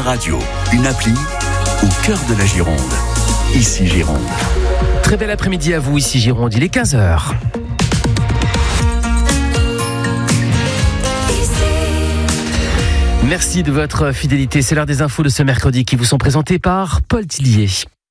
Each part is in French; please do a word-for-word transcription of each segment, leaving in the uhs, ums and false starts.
Radio, une appli au cœur de la Gironde. Ici Gironde. Très bel après-midi à vous, ici Gironde, il est quinze heures. Merci de votre fidélité. C'est l'heure des infos de ce mercredi qui vous sont présentées par Paul Tillier.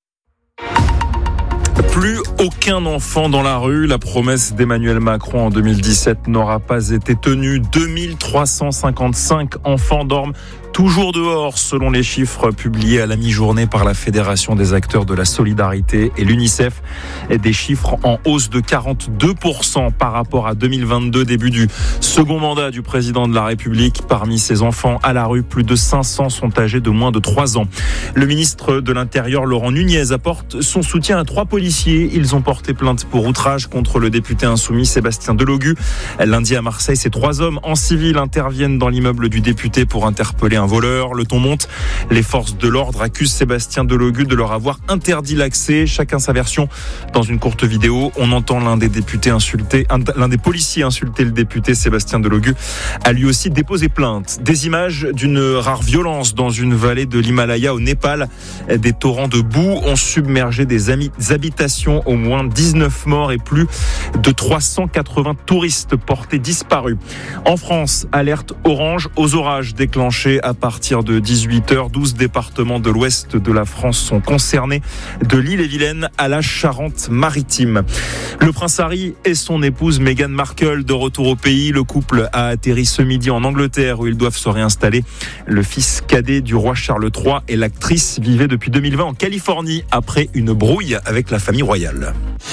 Plus aucun enfant dans la rue. La promesse d'Emmanuel Macron en deux mille dix-sept n'aura pas été tenue. deux mille trois cent cinquante-cinq enfants dorment toujours dehors, selon les chiffres publiés à la mi-journée par la Fédération des acteurs de la solidarité et l'UNICEF. Et des chiffres en hausse de quarante-deux pour cent par rapport à deux mille vingt-deux, début du second mandat du président de la République. Parmi ces enfants à la rue, plus de cinq cents sont âgés de moins de trois ans. Le ministre de l'Intérieur, Laurent Nunez, apporte son soutien à trois policiers. Ils ont porté plainte pour outrage contre le député insoumis Sébastien Delogu. Lundi à Marseille, ces trois hommes en civil interviennent dans l'immeuble du député pour interpeller un voleur. Le ton monte. Les forces de l'ordre accusent Sébastien Delogu de leur avoir interdit l'accès. Chacun sa version. Dans une courte vidéo, on entend l'un des députés insulter, l'un des policiers insulter le député Sébastien Delogu a lui aussi déposé plainte. Des images d'une rare violence dans une vallée de l'Himalaya au Népal. Des torrents de boue ont submergé des habitations. Au moins dix-neuf morts et plus de trois cent quatre-vingts touristes portés disparus. En France, alerte orange aux orages déclenchés à partir de dix-huit heures. douze départements de l'ouest de la France sont concernés, de l'Ille-et-Vilaine à la Charente-Maritime. Le prince Harry et son épouse Meghan Markle de retour au pays. Le couple a atterri ce midi en Angleterre où ils doivent se réinstaller. Le fils cadet du roi Charles trois et l'actrice vivaient depuis deux mille vingt en Californie après une brouille avec la famille royale.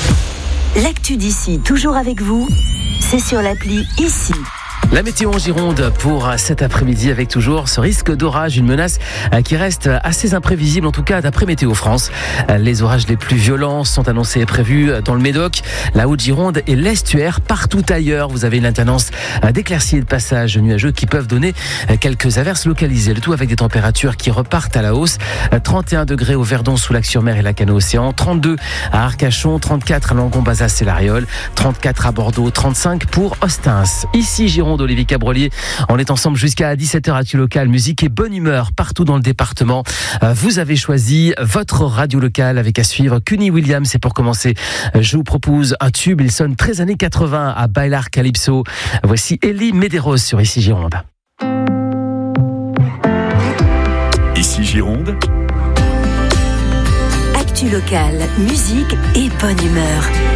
L'actu d'ici, toujours avec vous, c'est sur l'appli Ici. La météo en Gironde pour cet après-midi avec toujours ce risque d'orage, une menace qui reste assez imprévisible, en tout cas d'après Météo France. Les orages les plus violents sont annoncés et prévus dans le Médoc, la Haute-Gironde et l'Estuaire. Partout ailleurs, vous avez une alternance d'éclaircies et de passages nuageux qui peuvent donner quelques averses localisées. Le tout avec des températures qui repartent à la hausse. trente et un degrés au Verdon, sous Lac-sur-Mer et Lacanau-Océan, trente-deux à Arcachon, trente-quatre à Langon, Bazas et Lariol, trente-quatre à Bordeaux, trente-cinq pour Ostens. Ici Gironde, Olivier Cabrolier. On est ensemble jusqu'à dix-sept heures à Actu Local, musique et bonne humeur partout dans le département. Vous avez choisi votre radio locale avec à suivre Cuny Williams. Et pour commencer, je vous propose un tube. Il sonne très années quatre-vingts à Bailar Calypso. Voici Elie Medeiros sur Ici Gironde. Ici Gironde. Actu Local, musique et bonne humeur.